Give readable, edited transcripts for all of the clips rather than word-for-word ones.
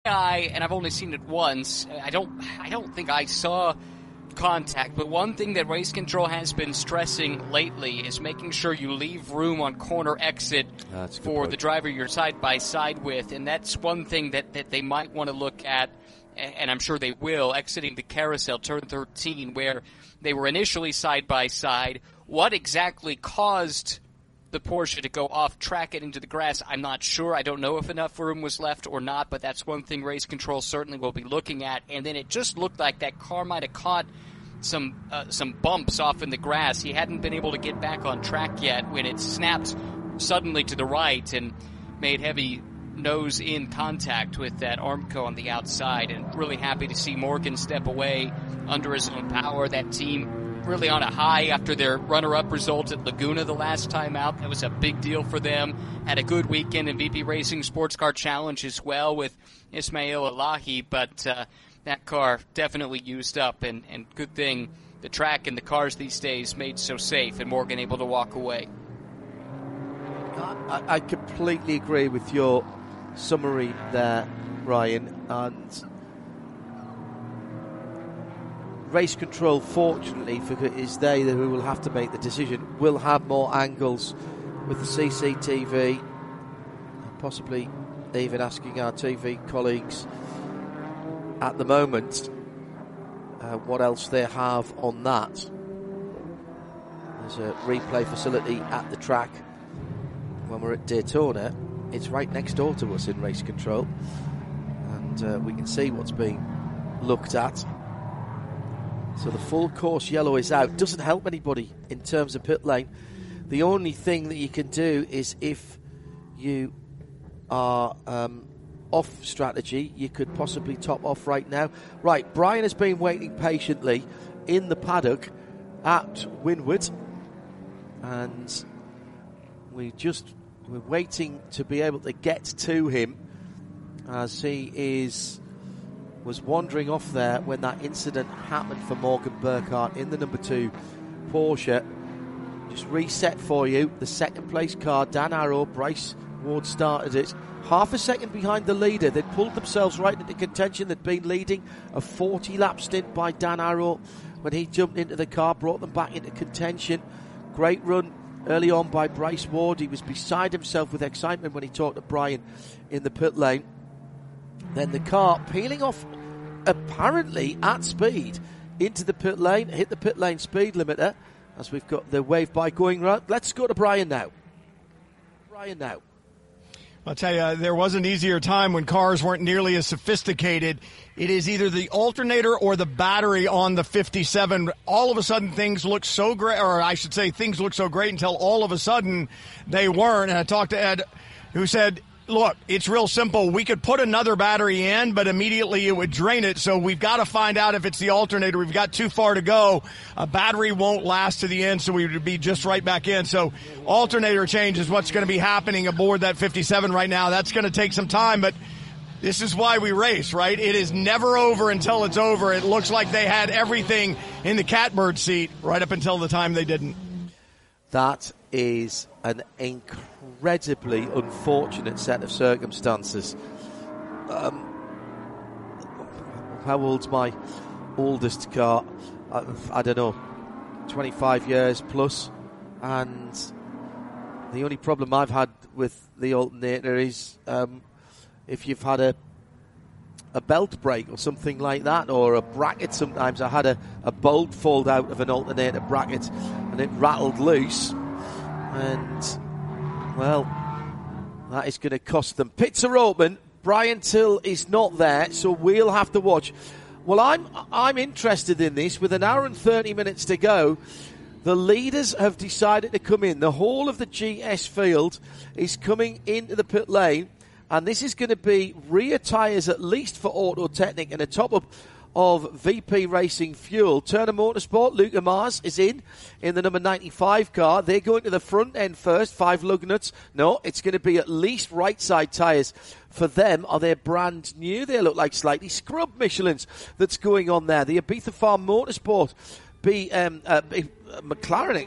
and I've only seen it once. I don't think I saw contact, but one thing that race control has been stressing lately is making sure you leave room on corner exit for the driver you're side by side with, and that's one thing that they might want to look at, and I'm sure they will, exiting the carousel, turn 13, where they were initially side by side. What exactly caused the Porsche to go off track and into the grass, I'm not sure. I don't know if enough room was left or not, but that's one thing race control certainly will be looking at. And then it just looked like that car might have caught some bumps off in the grass. He hadn't been able to get back on track yet when it snapped suddenly to the right and made heavy nose-in contact with that Armco on the outside. And really happy to see Morgan step away under his own power. That team really on a high after their runner-up result at Laguna the last time out. That was a big deal for them. Had a good weekend in VP Racing Sports Car Challenge as well with Ismail Elahi, but that car definitely used up, and good thing the track and the cars these days made so safe and Morgan able to walk away. I completely agree with your summary there, Ryan, and race control, fortunately, is they who will have to make the decision, will have more angles with the CCTV, possibly even asking our TV colleagues at the moment what else they have on that. There's a replay facility at the track when we're at Daytona. It's right next door to us in race control, and we can see what's being looked at. So the full course yellow is out. Doesn't help anybody in terms of pit lane. The only thing that you can do is if you are off strategy, you could possibly top off right now. Right, Brian has been waiting patiently in the paddock at Wynwood, and we're waiting to be able to get to him as he was wandering off there when that incident happened for Morgan Burkhart in the number 2 Porsche. Just reset for you. The second place car, Dan Arrow, Bryce Ward started it. Half a second behind the leader. They'd pulled themselves right into contention. They'd been leading a 40-lap stint by Dan Arrow when he jumped into the car, brought them back into contention. Great run early on by Bryce Ward. He was beside himself with excitement when he talked to Brian in the pit lane. Then the car peeling off apparently at speed into the pit lane, hit the pit lane speed limiter as we've got the wave bike going round. Let's go to Brian now. I'll tell you, there was an easier time when cars weren't nearly as sophisticated. It is either the alternator or the battery on the 57. All of a sudden, things look so great, or I should say things look so great until all of a sudden they weren't. And I talked to Ed, who said, look, it's real simple. We could put another battery in, but immediately it would drain it. So we've got to find out if it's the alternator. We've got too far to go. A battery won't last to the end, so we would be just right back in. So alternator change is what's going to be happening aboard that 57 right now. That's going to take some time, but this is why we race, right? It is never over until it's over. It looks like they had everything in the catbird seat right up until the time they didn't. That is an incredibly unfortunate set of circumstances. How old's my oldest car? I don't know, 25 years plus. And the only problem I've had with the alternator is if you've had a belt break or something like that, or a bracket. Sometimes I had a bolt fall out of an alternator bracket and it rattled loose, and well, that is going to cost them. Pits are open. Brian Till is not there, so we'll have to watch. Well, I'm interested in this. With an hour and 30 minutes to go, the leaders have decided to come in. The whole of the GS field is coming into the pit lane, and this is going to be rear tyres at least for Auto Technic and a top-up of VP Racing fuel. Turner Motorsport, Luca Mars is in the number 95 car. They're going to the front end first, 5 lug nuts. No, it's going to be at least right side tyres for them. Are they brand new? They look like slightly scrub Michelins that's going on there. The Ibiza Farm Motorsport,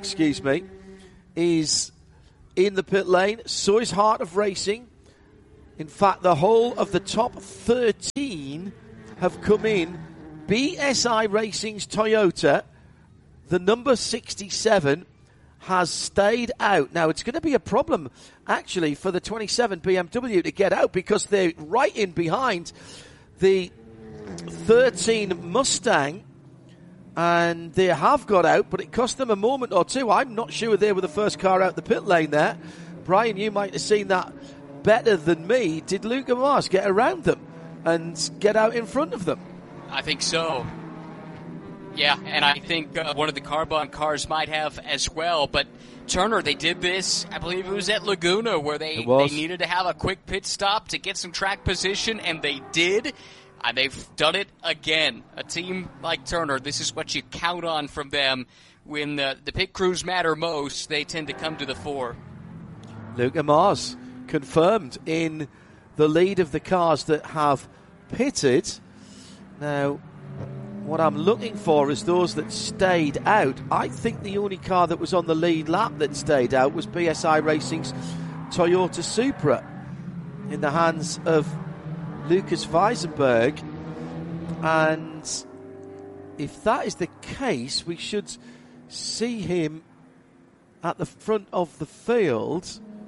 McLaren, is in the pit lane. So is Heart of Racing. In fact, the whole of the top 13 have come in. BSI Racing's Toyota, the number 67, has stayed out. Now, it's going to be a problem, actually, for the 27 BMW to get out because they're right in behind the 13 Mustang, and they have got out, but it cost them a moment or two. I'm not sure they were the first car out the pit lane there. Brian, you might have seen that better than me. Did Luca Mars get around them and get out in front of them? I think so. Yeah, and I think one of the Carbon cars might have as well. But Turner, they did this, I believe it was at Laguna, where they needed to have a quick pit stop to get some track position, and they did. And they've done it again. A team like Turner, this is what you count on from them. When the pit crews matter most, they tend to come to the fore. Luca Mars confirmed in the lead of the cars that have pitted. Now, what I'm looking for is those that stayed out. I think the only car that was on the lead lap that stayed out was BSI Racing's Toyota Supra in the hands of Lucas Weisenberg. And if that is the case, we should see him at the front of the field.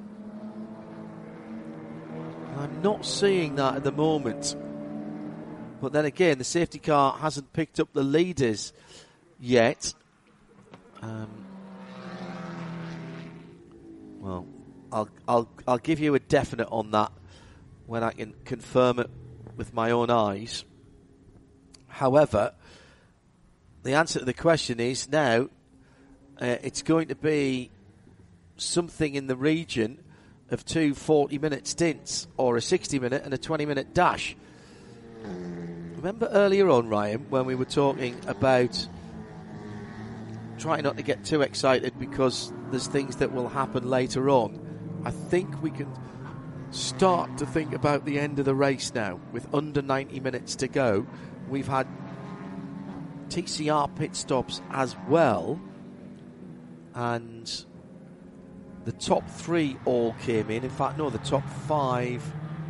I'm not seeing that at the moment. But then again, the safety car hasn't picked up the leaders yet. Well, I'll give you a definite on that when I can confirm it with my own eyes. However, the answer to the question is now it's going to be something in the region of 2 40-minute stints, or a 60-minute and a 20-minute dash. Remember earlier on, Ryan, when we were talking about trying not to get too excited because there's things that will happen later on? I think we can start to think about the end of the race now with under 90 minutes to go. We've had TCR pit stops as well, and the top 3 all came in. In fact, no, the top 5.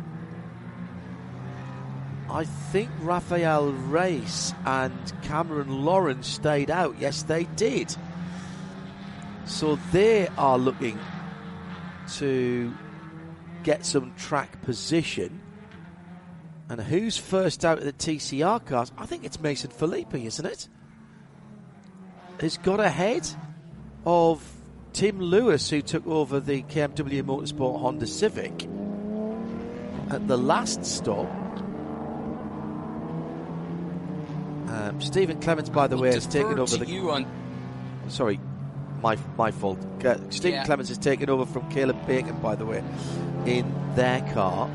I think Rafael Race and Cameron Lawrence stayed out. Yes, they did. So they are looking to get some track position. And who's first out of the TCR cars? I think it's Mason Filippi, isn't it? Has got ahead of Tim Lewis, who took over the KMW Motorsport Honda Civic at the last stop. Stephen Clements, by the way, has taken over the... Sorry, my fault. Stephen Clements has taken over from Caleb Bacon, by the way, in their car.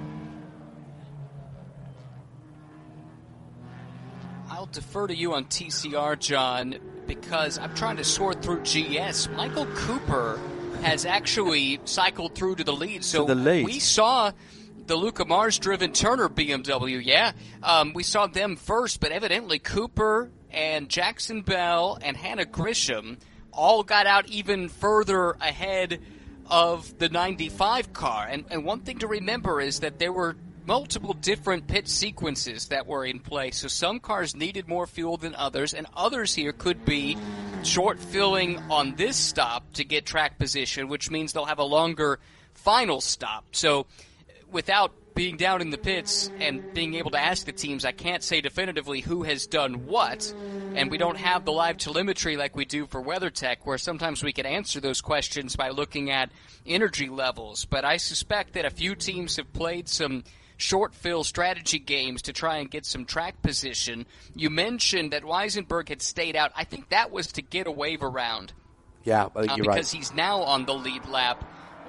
I'll defer to you on TCR, John, because I'm trying to sort through GS. Michael Cooper has actually cycled through to the lead. So we saw the Luca Mars-driven Turner BMW, we saw them first, but evidently Cooper and Jackson Bell and Hannah Grisham all got out even further ahead of the 95 car. And one thing to remember is that there were multiple different pit sequences that were in place. So some cars needed more fuel than others, and others here could be short filling on this stop to get track position, which means they'll have a longer final stop. So without being down in the pits and being able to ask the teams, I can't say definitively who has done what, and we don't have the live telemetry like we do for WeatherTech, where sometimes we can answer those questions by looking at energy levels. But I suspect that a few teams have played some short fill strategy games to try and get some track position. You mentioned that Weisenberg had stayed out. I think that was to get a wave around. Yeah, I think you're right. Because he's now on the lead lap.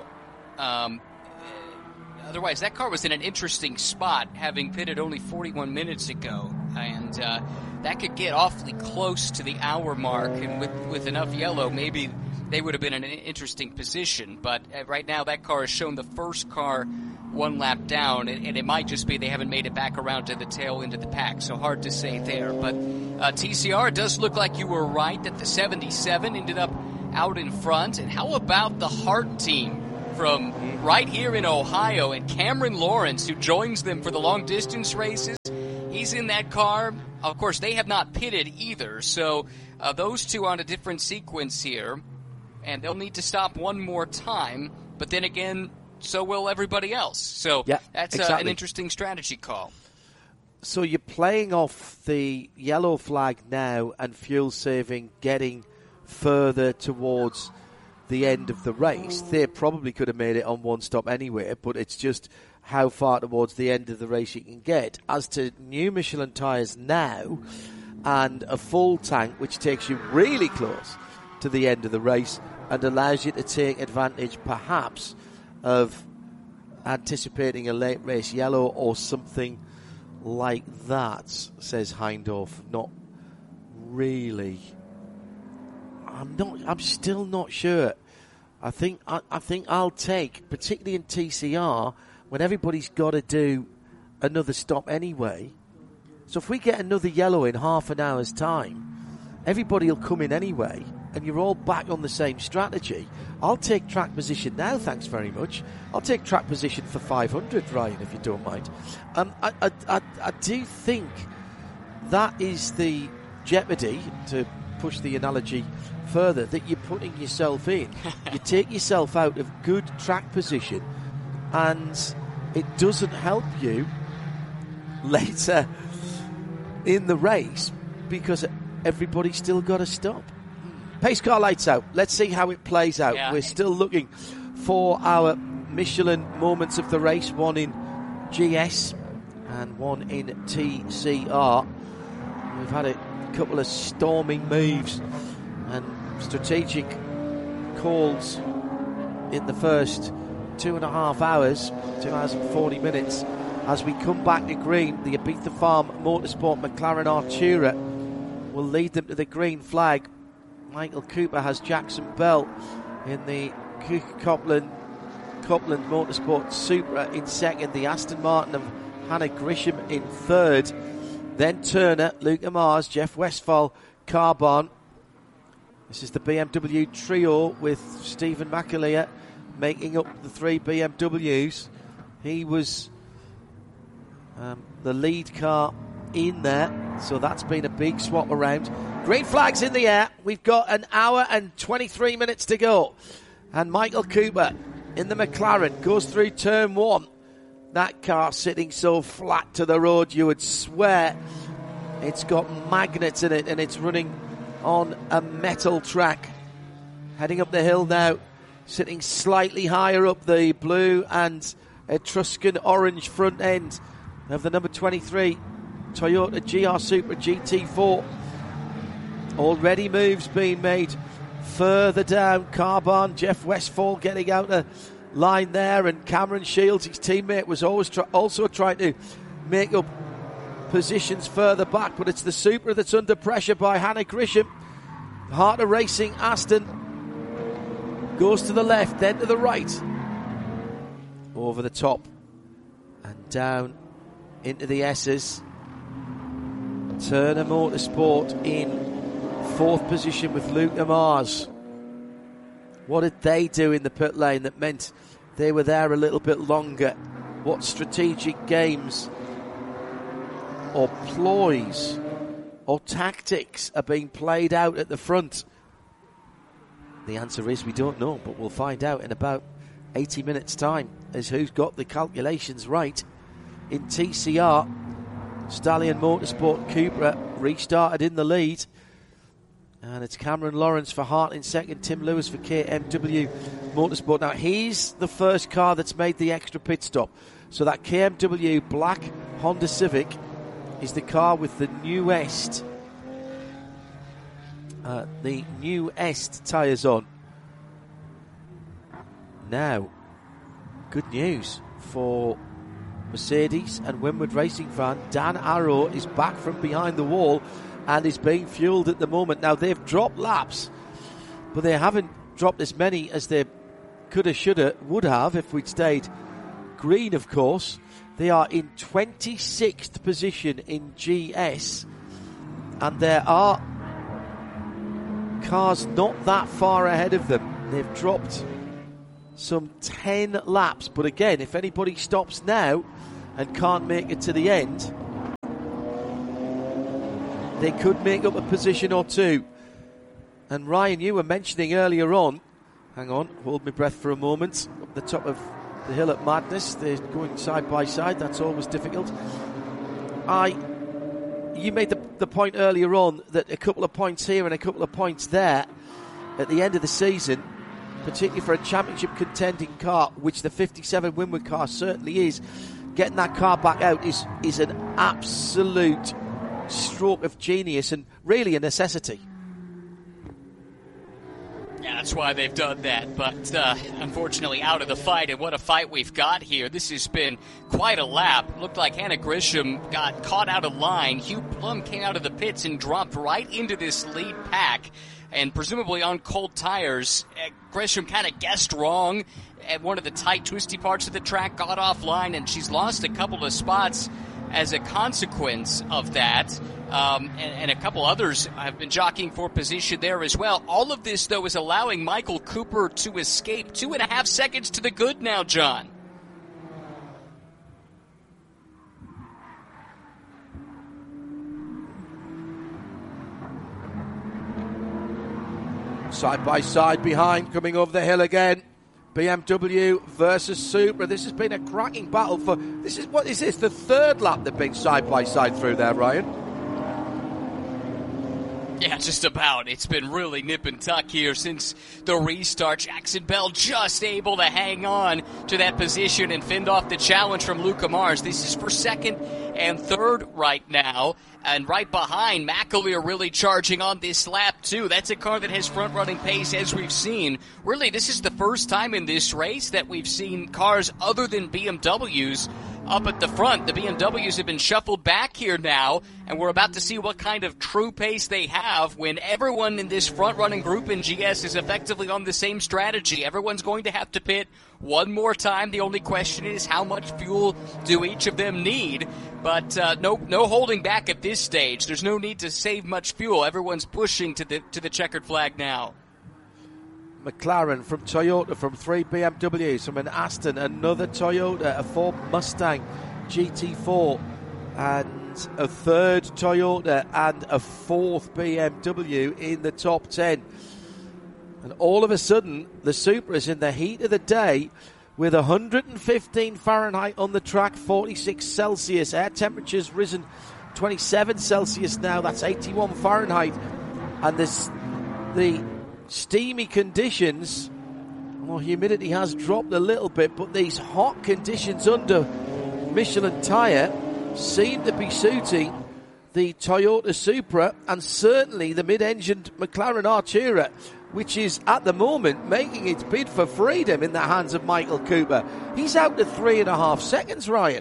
Otherwise, that car was in an interesting spot, having pitted only 41 minutes ago. And that could get awfully close to the hour mark. And with enough yellow, maybe they would have been in an interesting position. But right now, that car has shown the first car one lap down. And it might just be they haven't made it back around to the tail end of the pack. So hard to say there. But TCR, it does look like you were right that the 77 ended up out in front. And how about the Hart team from right here in Ohio, and Cameron Lawrence, who joins them for the long-distance races, he's in that car. Of course, they have not pitted either, so those two on a different sequence here, and they'll need to stop one more time, but then again, so will everybody else. So that's exactly. an interesting strategy call. So you're playing off the yellow flag now and fuel saving, getting further towards the end of the race. They probably could have made it on one stop anyway, but it's just how far towards the end of the race you can get. As to new Michelin tyres now and a full tank, which takes you really close to the end of the race and allows you to take advantage perhaps of anticipating a late race yellow or something like that, says Hindorf. Not really. I'm still not sure. I think I'll take, particularly in TCR, when everybody's got to do another stop anyway. So if we get another yellow in half an hour's time, everybody will come in anyway, and you're all back on the same strategy. I'll take track position now, thanks very much. I'll take track position for 500, Ryan, if you don't mind. I do think that is the jeopardy, to push the analogy further, that you're putting yourself in. You take yourself out of good track position, and it doesn't help you later in the race because everybody's still got to stop. Pace car lights out. Let's see how it plays out. Yeah. We're still looking for our Michelin moments of the race, one in GS and one in TCR. We've had a couple of storming moves and strategic calls in the first 2.5 hours, 2 hours and 40 minutes. As we come back to green, the Ibiza Farm Motorsport McLaren Artura will lead them to the green flag. Michael Cooper has Jackson Bell in the Copland Motorsport Supra in second, the Aston Martin of Hannah Grisham in third, then Turner, Luke Mars, Jeff Westphal, Carbon. This is the BMW trio with Stephen McAleer making up the three BMWs. He was the lead car in there, so that's been a big swap around. Green flags in the air. We've got an hour and 23 minutes to go, and Michael Cooper in the McLaren goes through turn one. That car sitting so flat to the road you would swear it's got magnets in it, and it's running on a metal track. Heading up the hill now, sitting slightly higher up, the blue and Etruscan orange front end of the number 23 Toyota GR Supra GT4. Already moves being made further down. Carbon, Jeff Westphal getting out the line there, and Cameron Shields, his teammate, was also trying to make up positions further back, but it's the Supra that's under pressure by Hannah Grisham. Heart of Racing Aston goes to the left, then to the right, over the top and down into the S's. Turner Motorsport in fourth position with Luke Mars. What did they do in the pit lane that meant they were there a little bit longer? What strategic games or ploys or tactics are being played out at the front? The answer is we don't know, but we'll find out in about 80 minutes' time as who's got the calculations right. In TCR, Stallion Motorsport Cupra restarted in the lead, and it's Cameron Lawrence for Hart in second, Tim Lewis for KMW Motorsport. Now, he's the first car that's made the extra pit stop. So that KMW black Honda Civic is the car with the newest tyres on. Now, good news for Mercedes and Winward Racing fan. Dan Arrow is back from behind the wall and is being fueled at the moment. Now, they've dropped laps, but they haven't dropped as many as they coulda, shoulda, would have if we'd stayed green, of course. They are in 26th position in GS, and there are cars not that far ahead of them. They've dropped some 10 laps. But again, if anybody stops now and can't make it to the end, they could make up a position or two. And Ryan, you were mentioning earlier on, hang on, hold my breath for a moment, up the top of the hill at Madness, they're going side by side, that's always difficult. You made the point earlier on that a couple of points here and a couple of points there at the end of the season, particularly for a championship contending car, which the 57 Winward car certainly is, getting that car back out is an absolute stroke of genius and really a necessity. Yeah, that's why they've done that, but unfortunately out of the fight, and what a fight we've got here. This has been quite a lap. Looked like Hannah Grisham got caught out of line. Hugh Plum came out of the pits and dropped right into this lead pack, and presumably on cold tires. Grisham kind of guessed wrong at one of the tight, twisty parts of the track, got offline, and she's lost a couple of spots as a consequence of that. And a couple others have been jockeying for position there as well. All of this, though, is allowing Michael Cooper to escape. 2.5 seconds to the good now, John. Side by side behind, coming over the hill again. BMW versus Supra. This has been a cracking battle for... What is this? The third lap they've been side by side through there, Ryan? Yeah, just about. It's been really nip and tuck here since the restart. Jackson Bell just able to hang on to that position and fend off the challenge from Luca Mars. This is for second and third right now. And right behind, McAleer really charging on this lap, too. That's a car that has front-running pace, as we've seen. Really, this is the first time in this race that we've seen cars other than BMWs up at the front. The BMWs have been shuffled back here now, and we're about to see what kind of true pace they have when everyone in this front-running group in GS is effectively on the same strategy. Everyone's going to have to pit one more time. The only question is how much fuel do each of them need? But no holding back at this stage. There's no need to save much fuel. Everyone's pushing to the checkered flag now. McLaren from Toyota, from 3 BMWs, from an Aston, another Toyota, a Ford Mustang GT4, and a third Toyota and a fourth BMW in the top 10. And all of a sudden, the Supra is in the heat of the day with 115 Fahrenheit on the track, 46 Celsius. Air temperature's risen 27 Celsius now, that's 81 Fahrenheit. And the steamy conditions, well, humidity has dropped a little bit, but these hot conditions under Michelin tyre seem to be suiting the Toyota Supra and certainly the mid-engined McLaren Artura, which is at the moment making its bid for freedom in the hands of Michael Cooper. He's out to 3.5 seconds, Ryan.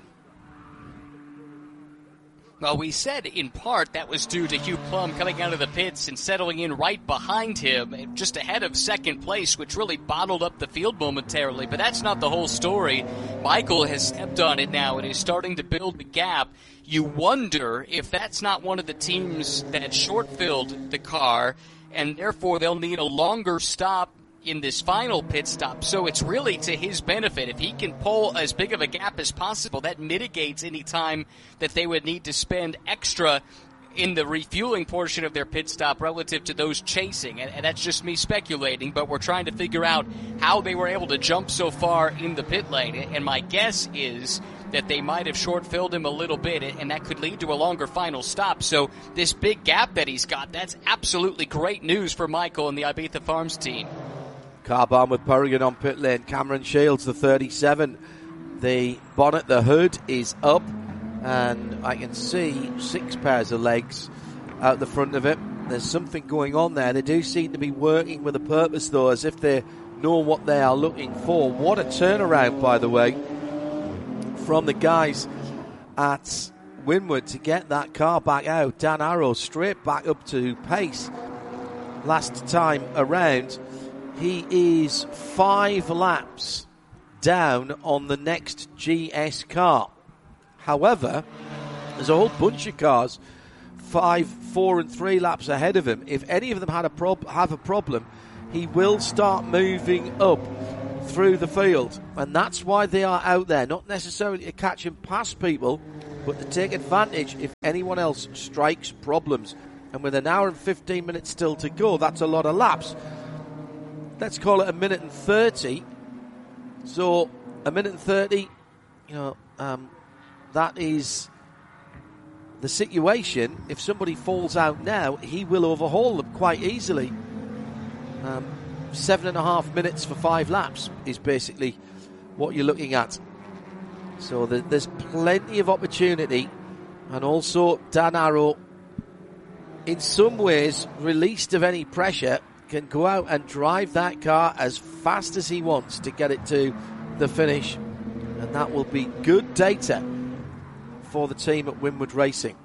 Well, we said in part that was due to Hugh Plum coming out of the pits and settling in right behind him, just ahead of second place, which really bottled up the field momentarily. But that's not the whole story. Michael has stepped on it now and is starting to build the gap. You wonder if that's not one of the teams that short-filled the car, and therefore they'll need a longer stop in this final pit stop. So it's really to his benefit. If he can pull as big of a gap as possible, that mitigates any time that they would need to spend extra in the refueling portion of their pit stop relative to those chasing. And that's just me speculating, but we're trying to figure out how they were able to jump so far in the pit lane. And my guess is that they might have short-filled him a little bit, and that could lead to a longer final stop. So this big gap that he's got, that's absolutely great news for Michael and the Ibiza Farms team. Car bomb with Purrigan on pit lane. Cameron Shields, the 37. The bonnet, the hood is up, and I can see 6 pairs of legs out the front of it. There's something going on there. They do seem to be working with a purpose, though, as if they know what they are looking for. What a turnaround, by the way, from the guys at Winward to get that car back out. Dan Arrow straight back up to pace last time around. He is 5 laps down on the next GS car. However, there's a whole bunch of cars 5, 4 and 3 laps ahead of him. If any of them have a problem, he will start moving up through the field, and that's why they are out there, not necessarily to catch and pass people, but to take advantage if anyone else strikes problems. And with an hour and 15 minutes still to go, that's a lot of laps. Let's call it 1 minute and 30. So 1 minute and 30, that is the situation. If somebody falls out now, he will overhaul them quite easily. 7.5 minutes for 5 laps is basically what you're looking at. So there's plenty of opportunity, and also Dan Arrow, in some ways, released of any pressure, can go out and drive that car as fast as he wants to get it to the finish, and that will be good data for the team at Winward Racing.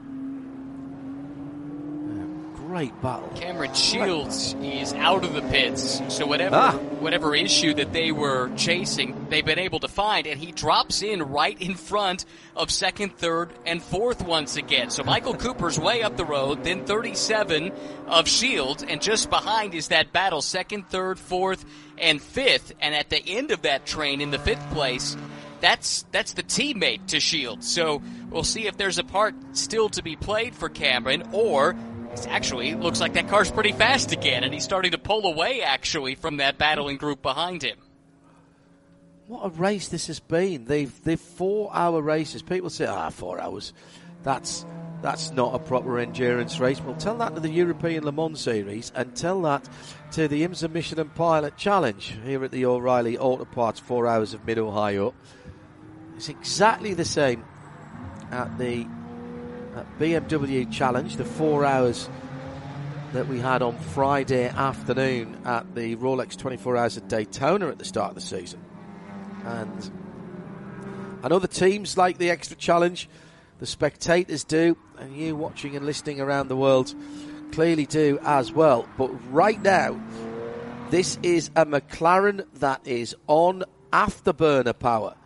Great battle. Cameron Shields is out of the pits, so whatever issue that they were chasing, they've been able to find, and he drops in right in front of second, third, and fourth once again. So Michael Cooper's way up the road, then 37 of Shields, and just behind is that battle, second, third, fourth, and fifth. And at the end of that train in the fifth place, that's the teammate to Shields. So we'll see if there's a part still to be played for Cameron, or actually, it looks like that car's pretty fast again, and he's starting to pull away, actually, from that battling group behind him. What a race this has been. They've 4-hour races. People say, 4 hours. That's not a proper endurance race. Well, tell that to the European Le Mans Series, and tell that to the IMSA Michelin Pilot Challenge here at the O'Reilly Auto Parts 4 Hours of Mid-Ohio. It's exactly the same at the BMW Challenge, the 4 hours that we had on Friday afternoon at the Rolex 24 Hours at Daytona at the start of the season. And I know the teams like the extra challenge, the spectators do, and you watching and listening around the world clearly do as well. But right now, this is a McLaren that is on afterburner power.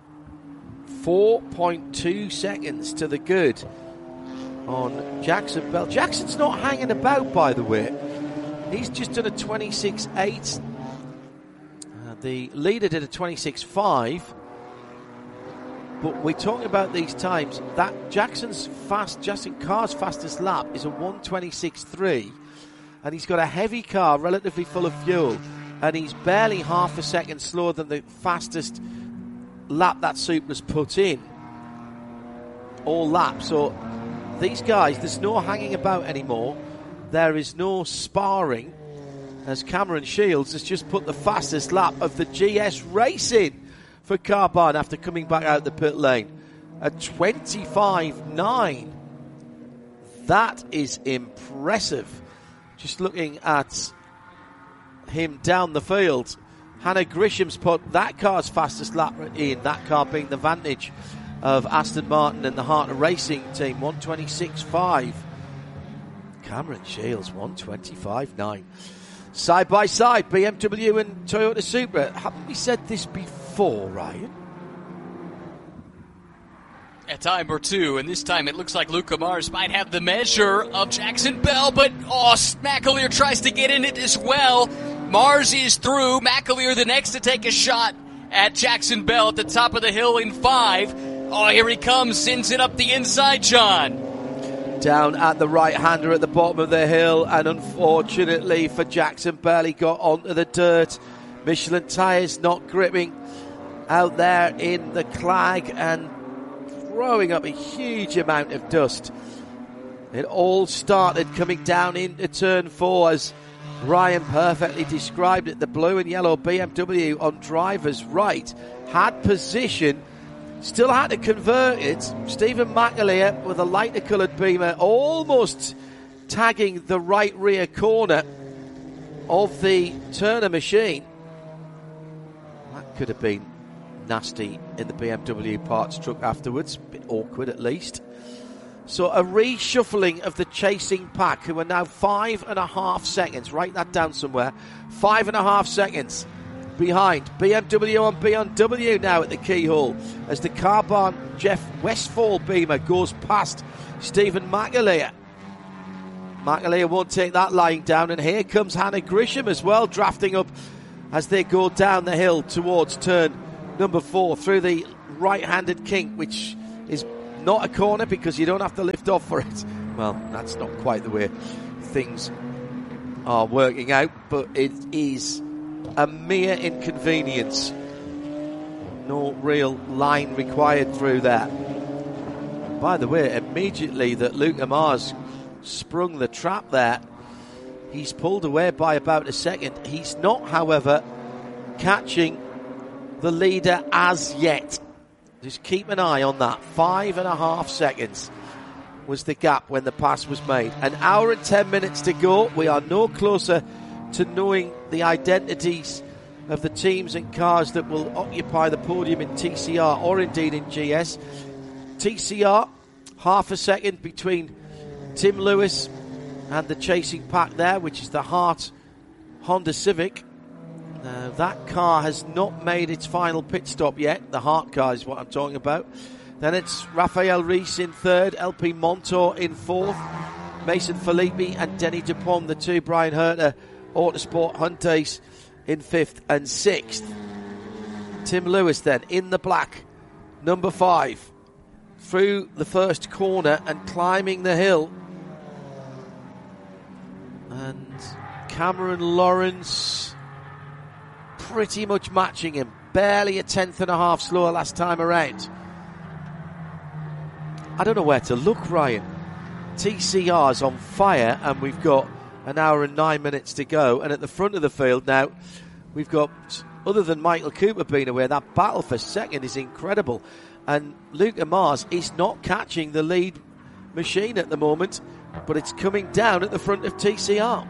4.2 seconds to the good on Jackson Bell. Jackson's not hanging about, by the way. He's just done a 26.8. The leader did a 26.5. But we're talking about these times. That Jackson Carr's fastest lap is a 1:26.3, and he's got a heavy car, relatively full of fuel, and he's barely half a second slower than the fastest lap that Supra's put in all lap. So these guys, there's no hanging about anymore. There is no sparring, as Cameron Shields has just put the fastest lap of the GS Racing for Carbine after coming back out the pit lane at 25.9. That is impressive. Just looking at him down the field, Hannah Grisham's put that car's fastest lap in, that car being the Vantage of Aston Martin and the Hartner Racing team, 1:26.5. Cameron Shields, 1:25.9. Side by side, BMW and Toyota Supra. Haven't we said this before, Ryan? A time or two, and this time it looks like Luca Mars might have the measure of Jackson Bell, but McAleer tries to get in it as well. Mars is through. McAleer the next to take a shot at Jackson Bell at the top of the hill in 5. Here he comes, sends it up the inside, John. Down at the right-hander at the bottom of the hill, and unfortunately for Jackson Bell, he got onto the dirt. Michelin tyres not gripping out there in the clag and throwing up a huge amount of dust. It all started coming down into turn 4, as Ryan perfectly described it. The blue and yellow BMW on driver's right had position, still had to convert it. Stephen McAleer with a lighter coloured Beamer almost tagging the right rear corner of the Turner machine. That could have been nasty in the BMW parts truck afterwards. A bit awkward at least. So a reshuffling of the chasing pack, who are now 5.5 seconds. Write that down somewhere. 5.5 seconds behind. BMW on BMW now at the keyhole as the Carbon Jeff Westfall Beamer goes past Stephen McAleer. McAleer won't take that lying down, and here comes Hannah Grisham as well, drafting up as they go down the hill towards turn number 4 through the right-handed kink, which is not a corner because you don't have to lift off for it. Well, that's not quite the way things are working out, but it is a mere inconvenience. No real line required through that. By the way, immediately that Luke Amars sprung the trap there, he's pulled away by about a second. He's not, however, catching the leader as yet. Just keep an eye on that. 5.5 seconds was the gap when the pass was made. An hour and 10 minutes to go. We are no closer to knowing the identities of the teams and cars that will occupy the podium in TCR or indeed in GS. TCR, half a second between Tim Lewis and the chasing pack there, which is the Hart Honda Civic. That car has not made its final pit stop yet. The Hart car is what I'm talking about. Then it's Rafael Reis in third, LP Montour in fourth, Mason Filippi and Denny Dupont, the two Brian Herter Autosport Huntes in fifth and sixth. Tim Lewis then in the black, number 5, through the first corner and climbing the hill. And Cameron Lawrence pretty much matching him, barely a 1/10.5 slower last time around. I don't know where to look, Ryan. TCR's on fire and we've got an hour and 9 minutes to go, and at the front of the field now we've got, other than Michael Cooper being away, that battle for second is incredible, and Luke Amars is not catching the lead machine at the moment, but it's coming down at the front of TCR.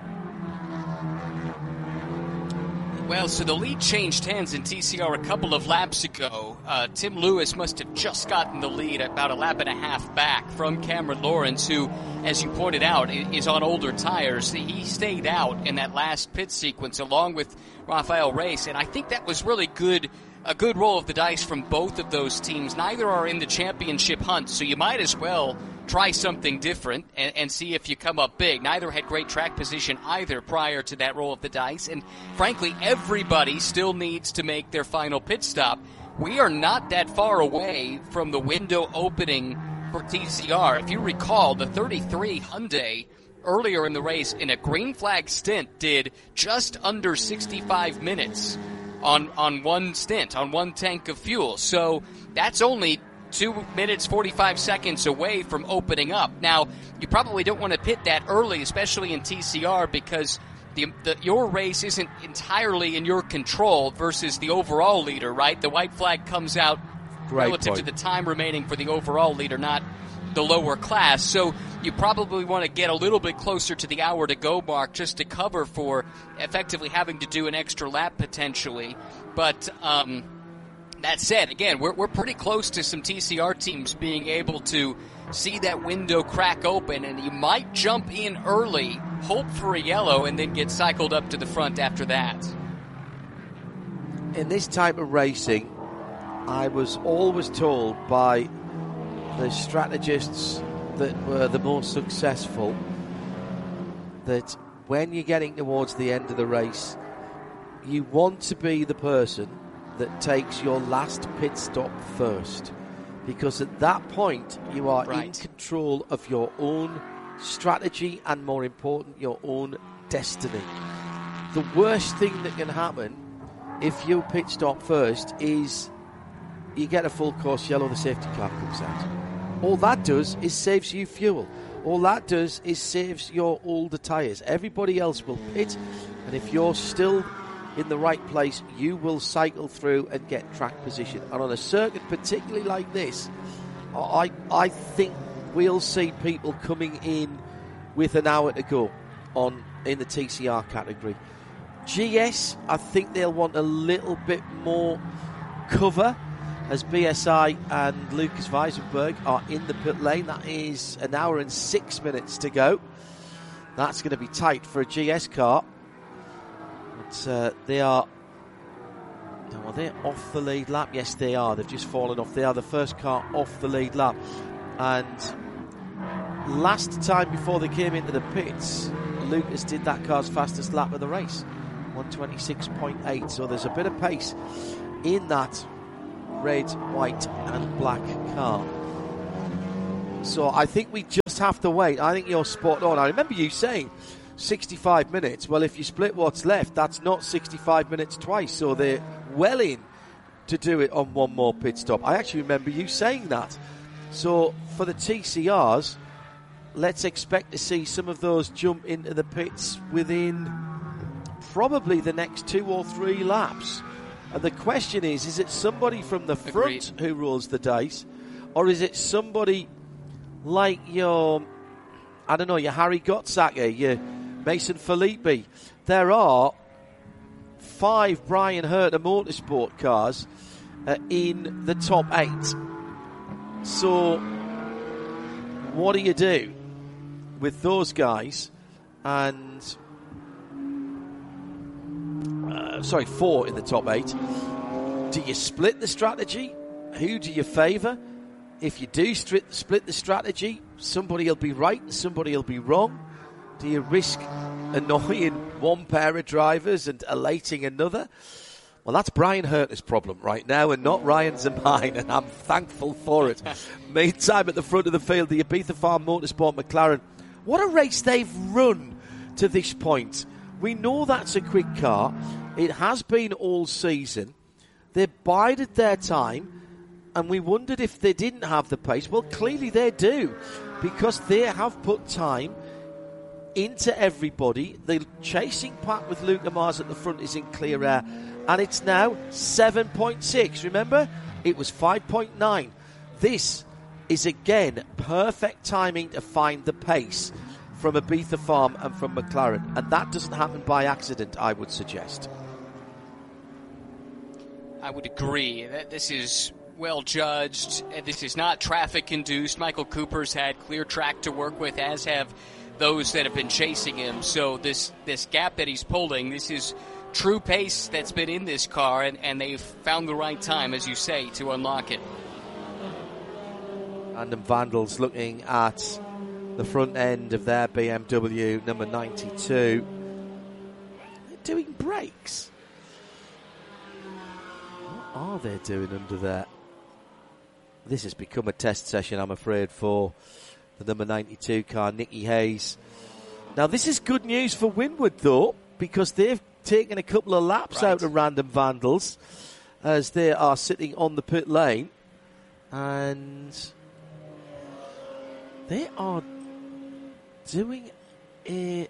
Well, so the lead changed hands in TCR a couple of laps ago. Tim Lewis must have just gotten the lead about a lap and a half back from Cameron Lawrence, who, as you pointed out, is on older tires. He stayed out in that last pit sequence along with Rafael Reis, and I think that was really a good roll of the dice from both of those teams. Neither are in the championship hunt, so you might as well try something different and see if you come up big. Neither had great track position either prior to that roll of the dice, and frankly, everybody still needs to make their final pit stop. We are not that far away from the window opening for TCR. If you recall, the 33 Hyundai earlier in the race in a green flag stint did just under 65 minutes on one stint, on one tank of fuel. So that's only 2 minutes, 45 seconds away from opening up. Now, you probably don't want to pit that early, especially in TCR, because your race isn't entirely in your control versus the overall leader, right? The white flag comes out relative to the time remaining for the overall leader, not the lower class. So you probably want to get a little bit closer to the hour to go mark just to cover for effectively having to do an extra lap potentially. But that said, again, we're pretty close to some TCR teams being able to see that window crack open, and you might jump in early, hope for a yellow, and then get cycled up to the front after that. In this type of racing, I was always told by the strategists that were the most successful that when you're getting towards the end of the race, you want to be the person that takes your last pit stop first, because at that point you are in control of your own strategy and, more important, your own destiny. The worst thing that can happen if you pit stop first is you get a full course yellow, the safety car comes out. All that does is saves you fuel. All that does is saves your older tyres. Everybody else will pit, and if you're still in the right place, you will cycle through and get track position. And on a circuit particularly like this, I think we'll see people coming in with an hour to go in the TCR category. GS, I think they'll want a little bit more cover as BSI and Lucas Weisenberg are in the pit lane. That is an hour and 6 minutes to go. That's going to be tight for a GS car. But they are off the lead lap? Yes, they are. They've just fallen off. They are the first car off the lead lap. And last time before they came into the pits, Lucas did that car's fastest lap of the race. 126.8. So there's a bit of pace in that red, white and black car. So I think we just have to wait. I think you're spot on. I remember you saying 65 minutes. Well, if you split what's left, that's not 65 minutes twice. So they're well in to do it on one more pit stop. I actually remember you saying that. So for the TCRs, let's expect to see some of those jump into the pits within probably the next 2 or 3 laps. And the question is it somebody from the front who rolls the dice, or is it somebody like your Harry Gottsacker, your Mason Filippi? There are 5 Brian Herter Motorsport cars in the top 8. So what do you do with those guys? And 4 in the top 8. Do you split the strategy? Who do you favour? If you do split the strategy, somebody will be right and somebody will be wrong. Do you risk annoying one pair of drivers and elating another? Well, that's Brian Herter's problem right now and not Ryan's and mine, and I'm thankful for it. Meantime, at the front of the field, the Ibiza Farm Motorsport McLaren. What a race they've run to this point. We know that's a quick car. It has been all season. They bided their time, and we wondered if they didn't have the pace. Well, clearly they do, because they have put time into everybody. The chasing pack with Luke Lamars at the front is in clear air, and it's now 7.6. Remember, it was 5.9. This is, again, perfect timing to find the pace from Ibiza Farm and from McLaren, and that doesn't happen by accident, I would suggest. I would agree that this is well judged. This is not traffic induced. Michael Cooper's had clear track to work with, as have those that have been chasing him. So this gap that he's pulling, this is true pace that's been in this car, and they've found the right time, as you say, to unlock it. Random Vandals looking at the front end of their BMW number 92. They're doing brakes. What are they doing under there? This has become a test session, I'm afraid, for the number 92 car, Nicky Hayes. Now, this is good news for Winward, though, because they've taken a couple of laps out of Random Vandals as they are sitting on the pit lane. And they are doing a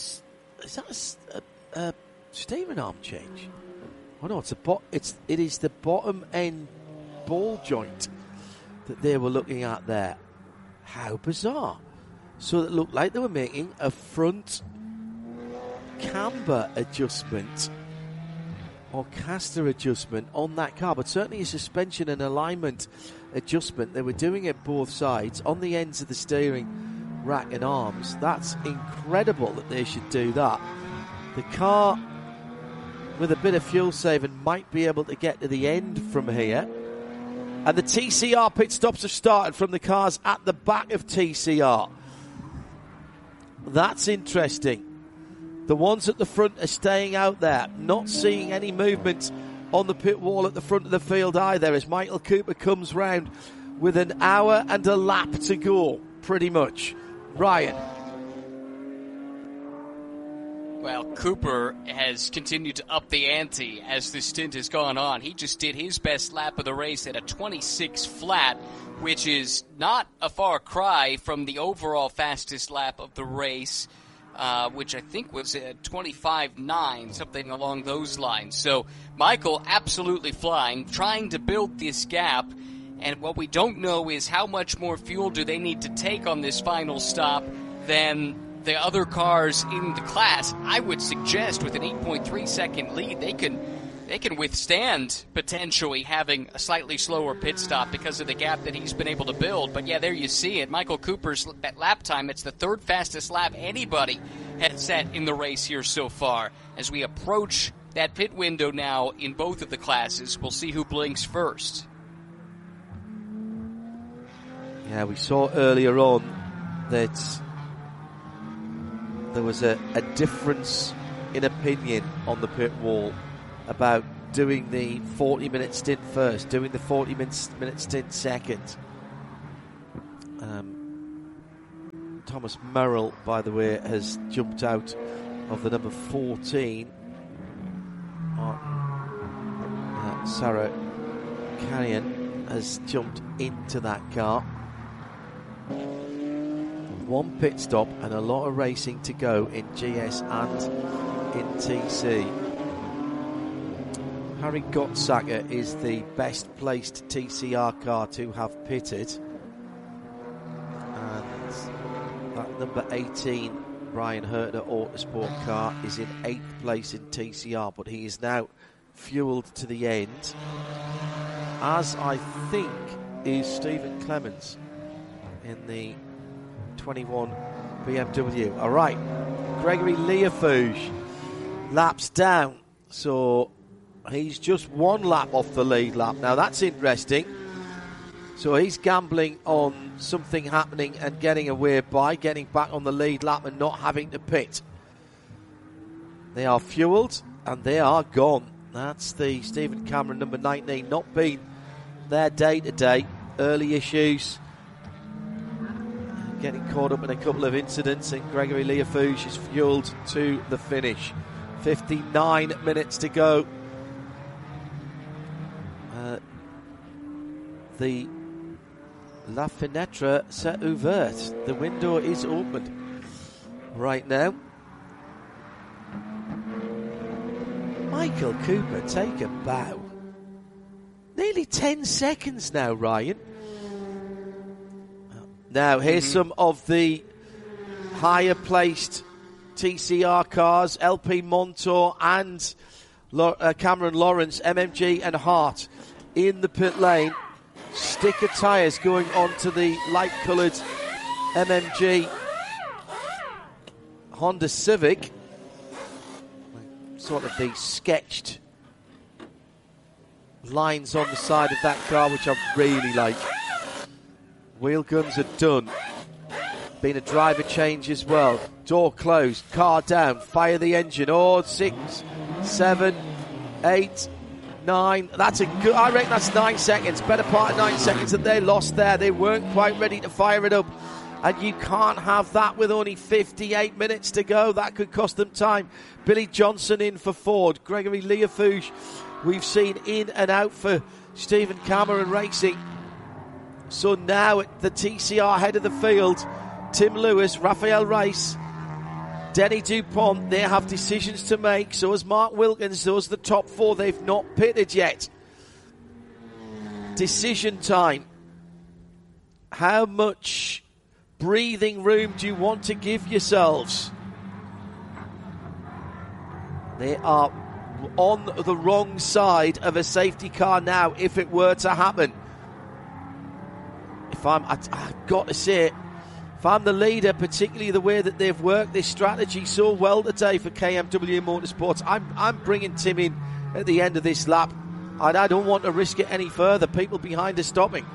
steering arm change? Oh no, it is the bottom end ball joint that they were looking at there. How bizarre! So it looked like they were making a front camber adjustment or caster adjustment on that car, but certainly a suspension and alignment adjustment. They were doing it both sides on the ends of the steering rack and arms. That's incredible that they should do that. The car, with a bit of fuel saving, might be able to get to the end from here. And the TCR pit stops have started from the cars at the back of TCR. That's interesting. The ones at the front are staying out there, not seeing any movement on the pit wall at the front of the field either, as Michael Cooper comes round with an hour and a lap to go, pretty much. Ryan. Well, Cooper has continued to up the ante as this stint has gone on. He just did his best lap of the race at a 26 flat, which is not a far cry from the overall fastest lap of the race, which I think was a 25.9, something along those lines. So Michael absolutely flying, trying to build this gap. And what we don't know is how much more fuel do they need to take on this final stop than the other cars in the class. I would suggest with an 8.3 second lead, they can withstand potentially having a slightly slower pit stop because of the gap that he's been able to build. But yeah, there you see it. Michael Cooper's that lap time, it's the third fastest lap anybody has set in the race here so far. As we approach that pit window now in both of the classes, we'll see who blinks first. Yeah, we saw earlier on that there was a difference in opinion on the pit wall about doing the 40-minute stint first, doing the 40-minute stint second. Thomas Merrill, by the way, has jumped out of the number 14. Sarah Carrion has jumped into that car. One pit stop and a lot of racing to go in GS and in TC. Harry Gottsacker is the best placed TCR car to have pitted. And that number 18, Brian Hertner Autosport car, is in 8th place in TCR, but he is now fueled to the end, as I think is Stephen Clemens in the 21 BMW. All right, Gregory Leafouge laps down, so he's just one lap off the lead lap. Now that's interesting. So he's gambling on something happening and getting away by getting back on the lead lap and not having to pit. They are fueled and they are gone. That's the Stephen Cameron number 19, not been there day to day. Early issues, getting caught up in a couple of incidents, and Gregory Leafouge is fueled to the finish. 59 minutes to go. The La Fenêtre s'est ouverte. The window is opened right now. Michael Cooper, take a bow. Nearly 10 seconds now, Ryan. Now, here's some of the higher placed TCR cars, LP Montour and Cameron Lawrence, MMG and Hart in the pit lane. Sticker tyres going on to the light-coloured MMG Honda Civic. Sort of the sketched lines on the side of that car, which I really like. Wheel guns are done. Been a driver change as well. Door closed, car down, fire the engine. Oh, 6, 7, 8, 9. That's a good. I reckon that's 9 seconds. Better part of 9 seconds that they lost there. They weren't quite ready to fire it up. And you can't have that with only 58 minutes to go. That could cost them time. Billy Johnson in for Ford. Gregory Leafouge we've seen in and out for Stephen Cameron Racing. So now at the TCR head of the field, Tim Lewis, Raphael Rice, Denny Dupont, they have decisions to make. So has Mark Wilkins. Those are the top four. They've not pitted yet. Decision time. How much breathing room do you want to give yourselves? They are on the wrong side of a safety car now if it were to happen. I've got to say it, if I'm the leader, particularly the way that they've worked this strategy so well today for KMW Motorsports, I'm bringing Tim in at the end of this lap. I don't want to risk it any further. People behind are stopping.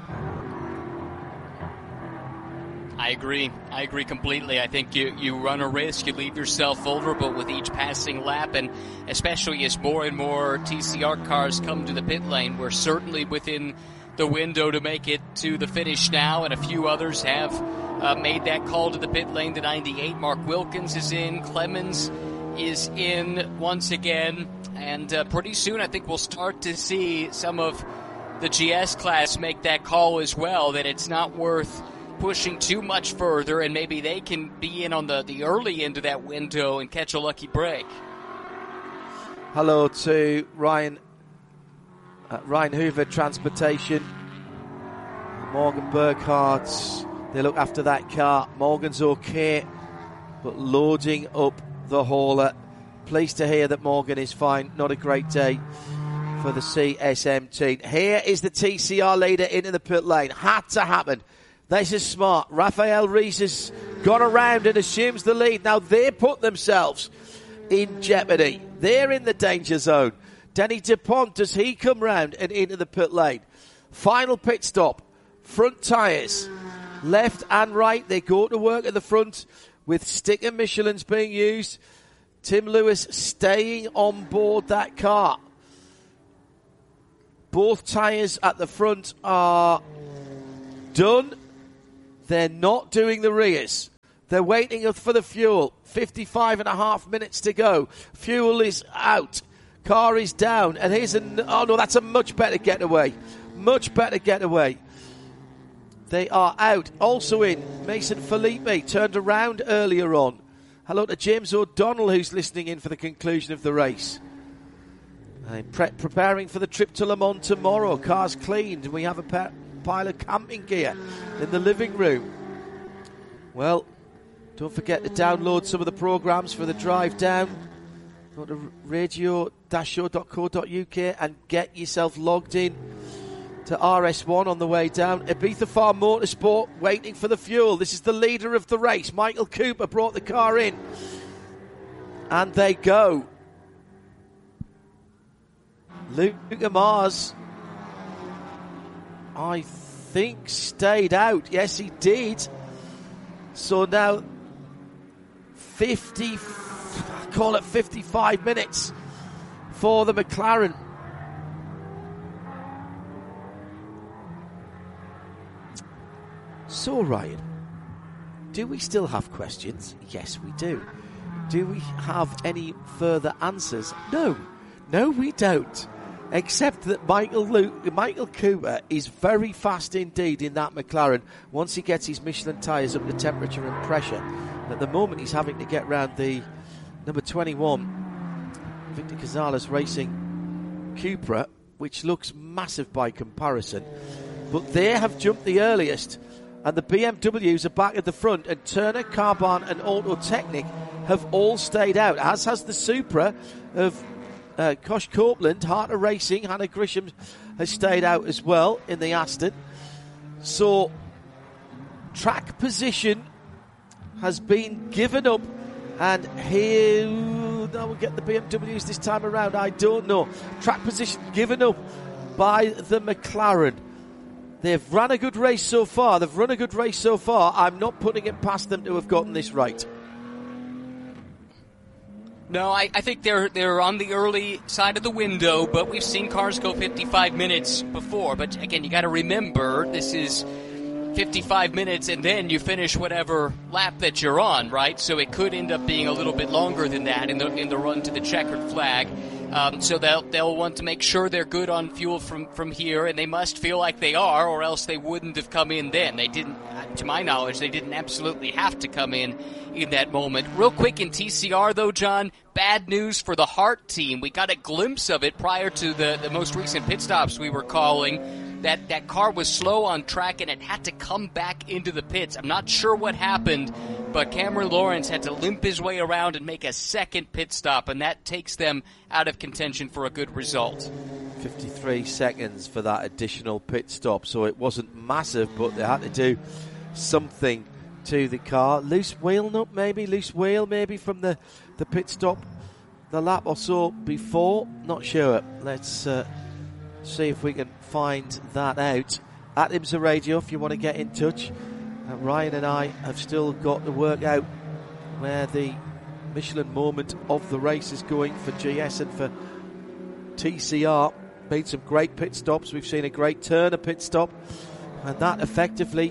I agree completely. I think you run a risk, you leave yourself vulnerable with each passing lap, and especially as more and more TCR cars come to the pit lane, we're certainly within the window to make it to the finish now, and a few others have made that call to the pit lane. The 98, Mark Wilkins is in, Clemens is in once again, and pretty soon I think we'll start to see some of the GS class make that call as well, that it's not worth pushing too much further, and maybe they can be in on the early end of that window and catch a lucky break. Hello to Ryan Hoover Transportation, Morgan Burkhardt. They look after that car. Morgan's okay, but loading up the hauler. Pleased to hear that Morgan is fine. Not a great day for the CSM team. Here is the TCR leader into the pit lane. Had to happen. This is smart. Raphael Rees has gone around and assumes the lead. Now they put themselves in jeopardy. They're in the danger zone. Denny Dupont, does he come round and into the pit lane? Final pit stop. Front tyres. Left and right. They go to work at the front with sticker Michelins being used. Tim Lewis staying on board that car. Both tyres at the front are done. They're not doing the rears. They're waiting for the fuel. 55.5 minutes to go. Fuel is out. Car is down. And here's that's a much better getaway. Much better getaway. They are out. Also in, Mason Felipe turned around earlier on. Hello to James O'Donnell, who's listening in for the conclusion of the race. I'm preparing for the trip to Le Mans tomorrow. Car's cleaned and we have a pile of camping gear in the living room. Well, don't forget to download some of the programmes for the drive down. Go to radio-show.co.uk and get yourself logged in to RS1 on the way down. Ibiza Farm Motorsport waiting for the fuel. This is the leader of the race. Michael Cooper brought the car in. And they go. Luca Mars, I think, stayed out. Yes, he did. So now 55 minutes for the McLaren. So, Ryan, do we still have questions? Yes, we do. Do we have any further answers? No, we don't. Except that Michael Cooper is very fast indeed in that McLaren once he gets his Michelin tyres up to temperature and pressure. At the moment, he's having to get round the number 21, Victor Gonzalez Racing Cupra, which looks massive by comparison. But they have jumped the earliest, and the BMWs are back at the front, and Turner, Carbahn and Auto Technic have all stayed out, as has the Supra of Kosh Copeland. Harter Racing, Hannah Grisham has stayed out as well in the Aston. So track position has been given up, and here we'll get the BMWs this time around. I don't know. Track position given up by the McLaren. They've run a good race so far. I'm not putting it past them to have gotten this right. No, I think they're on the early side of the window, but we've seen cars go 55 minutes before. But again, you got to remember, this is 55 minutes and then you finish whatever lap that you're on, right? So it could end up being a little bit longer than that in the run to the checkered flag. So they'll want to make sure they're good on fuel from here, and they must feel like they are, or else they wouldn't have come in then. They didn't, to my knowledge, they didn't absolutely have to come in that moment. Real quick in TCR, though, John, bad news for the Hart team. We got a glimpse of it prior to the most recent pit stops we were calling. That car was slow on track and it had to come back into the pits. I'm not sure what happened, but Cameron Lawrence had to limp his way around and make a second pit stop, and that takes them out of contention for a good result. 53 seconds for that additional pit stop, so it wasn't massive, but they had to do something to the car. Loose wheel maybe from the pit stop the lap or so before. Not sure. Let's see if we can find that out. At IMSA Radio, if you want to get in touch. Ryan and I have still got to work out where the Michelin moment of the race is going for GS and for TCR. Made some great pit stops. We've seen a great Turner pit stop, and that effectively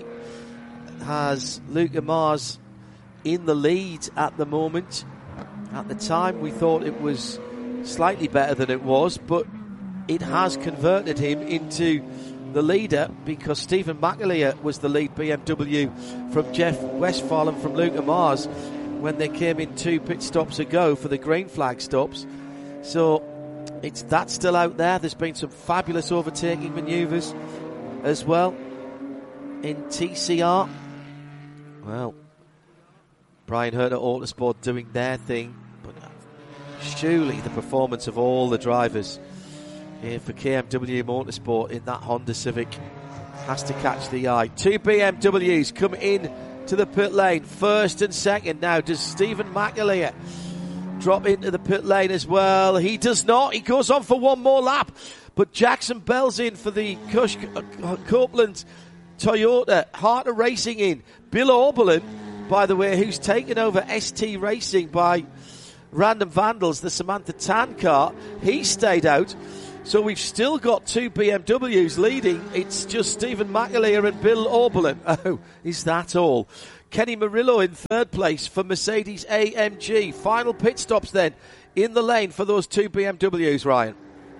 has Luca Mars in the lead at the moment. At the time, we thought it was slightly better than it was, but it has converted him into the leader, because Stephen McAleer was the lead BMW from Jeff Westphal and from Luca Mars when they came in 2 pit stops ago for the green flag stops. So that's still out there. There's been some fabulous overtaking manoeuvres as well in TCR. Well, Brian Herter Autosport doing their thing, but surely the performance of all the drivers here for KMW Motorsport in that Honda Civic has to catch the eye. 2 BMWs come in to the pit lane, first and second. Now, does Stephen McAleer drop into the pit lane as well? He does not. He goes on for one more lap, but Jackson Bell's in for the Copeland Toyota. Harter Racing in. Bill Oberlin, by the way, who's taken over ST Racing by Random Vandals, the Samantha Tan car, he stayed out. So we've still got 2 BMWs leading. It's just Stephen McAleer and Bill Oberlin. Oh, is that all? Kenny Murillo in third place for Mercedes AMG. Final pit stops then in the lane for those 2 BMWs, Ryan.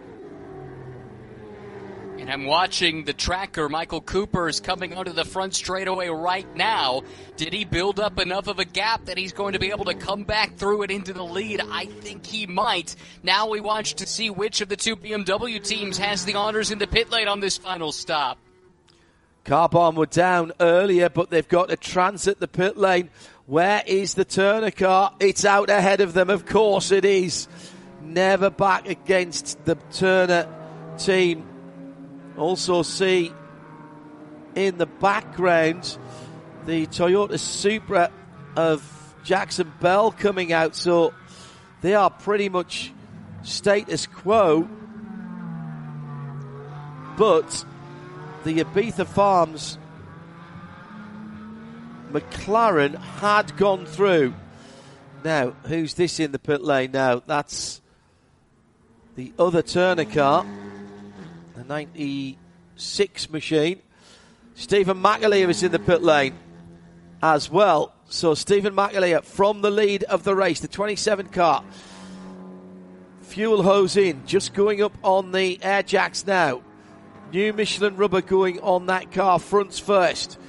And I'm watching the tracker. Michael Cooper is coming onto the front straightaway right now. Did he build up enough of a gap that he's going to be able to come back through it into the lead? I think he might. Now we watch to see which of the 2 BMW teams has the honors in the pit lane on this final stop. Car Bomb were down earlier, but they've got to transit the pit lane. Where is the Turner car? It's out ahead of them. Of course it is. Never back against the Turner team. Also see in the background the Toyota Supra of Jackson Bell coming out, so they are pretty much status quo. But the Ibiza Farms McLaren had gone through. Now, who's this in the pit lane now? That's the other Turner car. The 96 machine. Stephen McAleer is in the pit lane as well. So Stephen McAleer from the lead of the race, the 27 car. Fuel hose in, just going up on the air jacks now. New Michelin rubber going on that car, fronts first.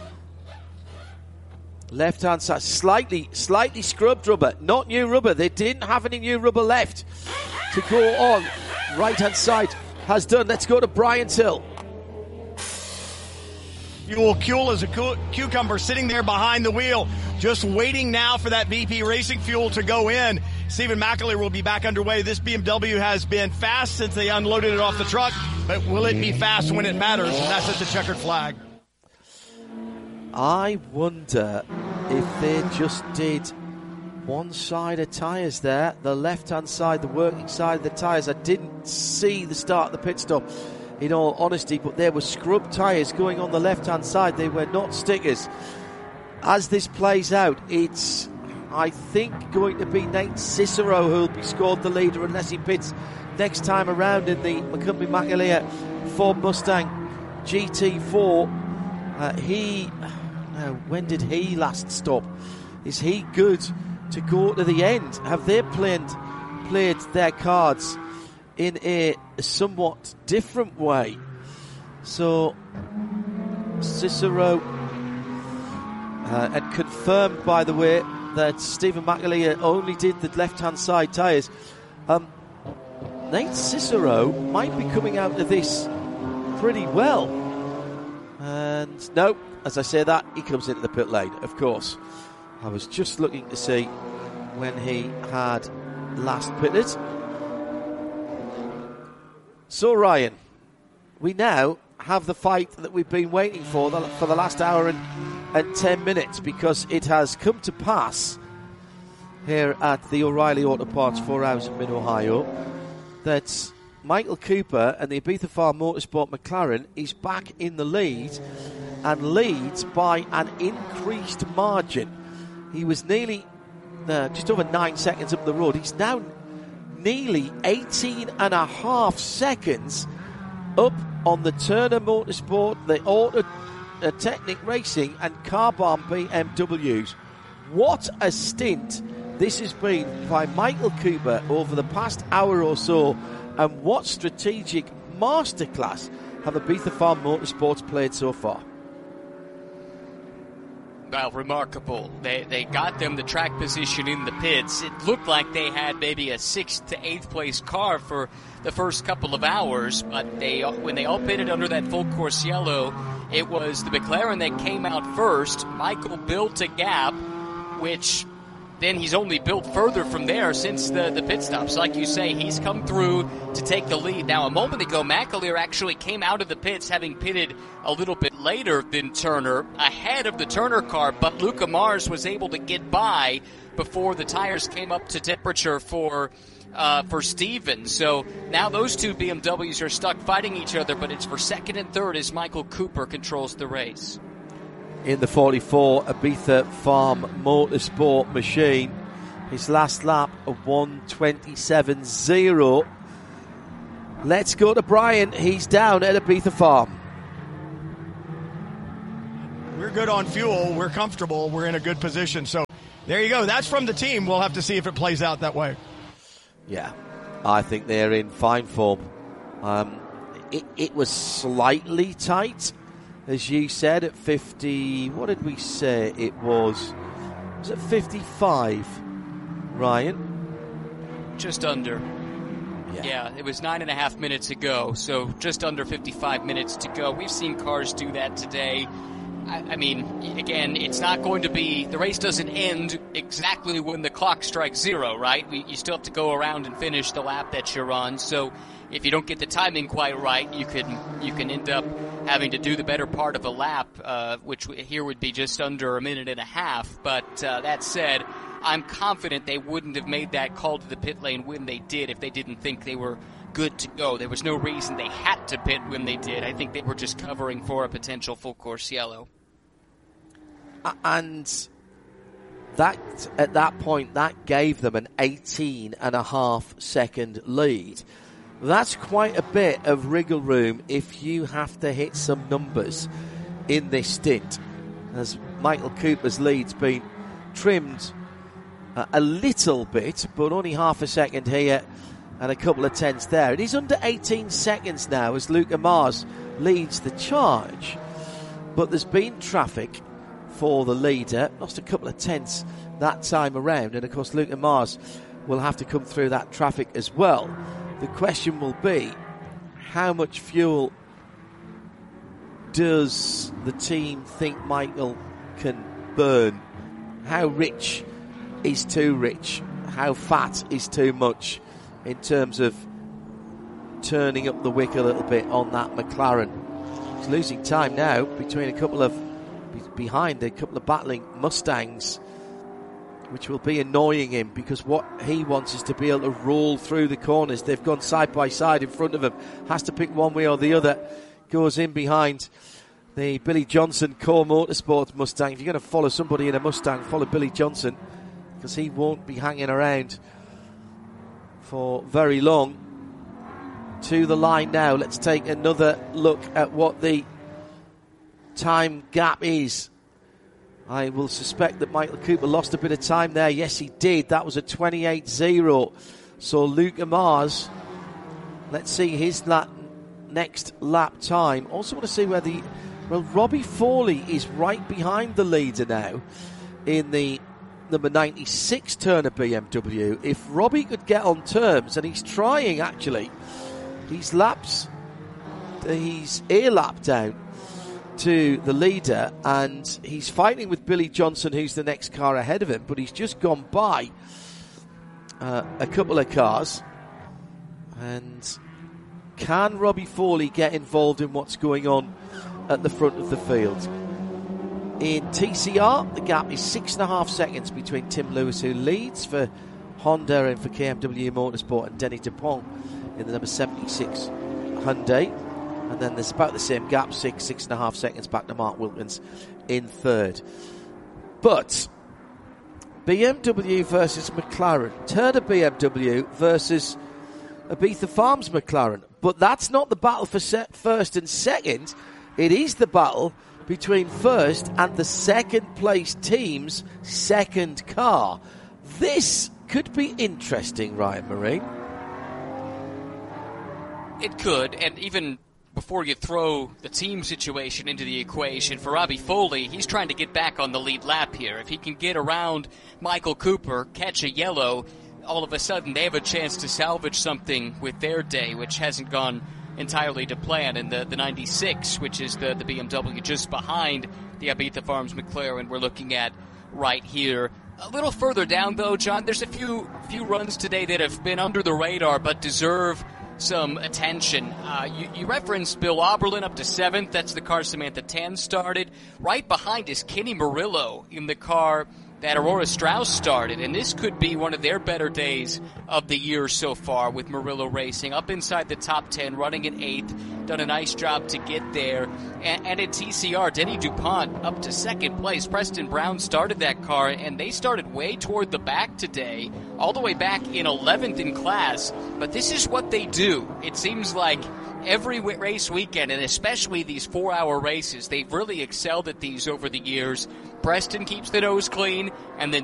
Left hand side, slightly scrubbed rubber, not new rubber. They didn't have any new rubber left to go on. Right hand side has done. Let's go to Bryant Hill. Fuel Kuhl is a cucumber sitting there behind the wheel, just waiting now for that VP Racing fuel to go in. Stephen McAleer will be back underway. This BMW has been fast since they unloaded it off the truck, but will it be fast when it matters? And that's at the checkered flag. I wonder if they just did one side of tyres there, the left-hand side, the working side of the tyres. I didn't see the start of the pit stop, in all honesty, but there were scrub tyres going on the left-hand side. They were not stickers. As this plays out, it's, I think, going to be Nate Cicero who will be scored the leader unless he pits next time around in the McCumbee McAleer Ford Mustang GT4. When did he last stop? Is he good to go to the end? Have they played their cards in a somewhat different way? So Cicero, and confirmed, by the way, that Stephen McAleer only did the left-hand side tyres. Nate Cicero might be coming out of this pretty well. And no, as I say that, he comes into the pit lane, of course. I was just looking to see when he had last pitted. So, Ryan, we now have the fight that we've been waiting for the last hour and 10 minutes, because it has come to pass here at the O'Reilly Auto Parts 4 Hours in Mid-Ohio that Michael Cooper and the Ibiza Farm Motorsport McLaren is back in the lead, and leads by an increased margin. He was nearly just over 9 seconds up the road. He's now nearly 18 and a half seconds up on the Turner Motorsport, the Auto Technic Racing and Car Barn BMWs. What a stint this has been by Michael Cooper over the past hour or so, and what strategic masterclass have Ibiza Farm Motorsports played so far? Well, remarkable. They got them the track position in the pits. It looked like they had maybe a 6th to 8th place car for the first couple of hours, but when they all pitted under that full course yellow, it was the McLaren that came out first. Michael built a gap, which then he's only built further from there since the pit stops. Like you say, he's come through to take the lead. Now, a moment ago, McAleer actually came out of the pits having pitted a little bit later than Turner, ahead of the Turner car, but Luca Mars was able to get by before the tires came up to temperature for Steven. So now those two BMWs are stuck fighting each other, but it's for second and third as Michael Cooper controls the race. In the 44 Ibiza Farm Motorsport machine, His last lap, a 1:27.0. Let's go to Brian. He's down at Ibiza Farm. We're good on fuel. We're comfortable. We're in a good position. So there you go. That's from the team. We'll have to see if it plays out that way. Yeah, I think they're in fine form. It was slightly tight, as you said, at 50. What did we say it was? Was it 55, Ryan? Just under. Yeah, it was 9.5 minutes ago, so just under 55 minutes to go. We've seen cars do that today. I mean, again, it's not going to be, the race doesn't end exactly when the clock strikes zero, right? You still have to go around and finish the lap that you're on, so if you don't get the timing quite right, you can end up having to do the better part of a lap, which here would be just under a minute and a half. But that said, I'm confident they wouldn't have made that call to the pit lane when they did if they didn't think they were good to go. There was no reason they had to pit when they did. I think they were just covering for a potential full course yellow. And that at that point, that gave them an 18.5 second lead. That's quite a bit of wriggle room if you have to hit some numbers in this stint. As Michael Cooper's lead's been trimmed a little bit, but only half a second here and a couple of tenths there. It is under 18 seconds now as Luca Mars leads the charge. But there's been traffic for the leader, lost a couple of tenths that time around, and of course Luca Mars will have to come through that traffic as well. The question will be, how much fuel does the team think Michael can burn? How rich is too rich? How fat is too much in terms of turning up the wick a little bit on that McLaren? He's losing time now behind a couple of battling Mustangs, which will be annoying him because what he wants is to be able to roll through the corners. They've gone side by side in front of him. Has to pick one way or the other. Goes in behind the Billy Johnson Core Motorsports Mustang. If you're going to follow somebody in a Mustang, follow Billy Johnson, because he won't be hanging around for very long. To the line now. Let's take another look at what the time gap is. I will suspect that Michael Cooper lost a bit of time there. Yes, he did. That was a 28.0. So Luca Mars, let's see his next lap time. Also want to see where Robbie Foley is right behind the leader now in the number 96 Turner BMW. If Robbie could get on terms, and he's trying actually, he's air lap down to the leader, and he's fighting with Billy Johnson, who's the next car ahead of him, but he's just gone by a couple of cars. And can Robbie Foley get involved in what's going on at the front of the field? In TCR, the gap is 6.5 seconds between Tim Lewis, who leads for Honda, and for KMW Motorsport, and Denny DuPont in the number 76 Hyundai. And then there's about the same gap, 6.5 seconds back to Mark Wilkins in third. But BMW versus McLaren, Turner BMW versus Ibiza Farms McLaren. But that's not the battle for first and second. It is the battle between first and the second place team's second car. This could be interesting, Ryan Marine. It could, and even before you throw the team situation into the equation, for Robbie Foley, he's trying to get back on the lead lap here. If he can get around Michael Cooper, catch a yellow, all of a sudden they have a chance to salvage something with their day, which hasn't gone entirely to plan. And the 96, which is the BMW just behind the Ibiza Farms McLaren we're looking at right here. A little further down, though, John, there's a few runs today that have been under the radar but deserve some attention. You referenced Bill Auberlen up to 7th. That's the car Samantha Tan started. Right behind is Kenny Murillo in the car that Aurora Strauss started, and this could be one of their better days of the year so far with Murillo Racing. Up inside the top 10, running in 8th, done a nice job to get there. And at TCR, Denny DuPont up to 2nd place. Preston Brown started that car, and they started way toward the back today, all the way back in 11th in class. But this is what they do. It seems like every race weekend, and especially these 4-hour races, they've really excelled at these over the years. Preston keeps the nose clean, and then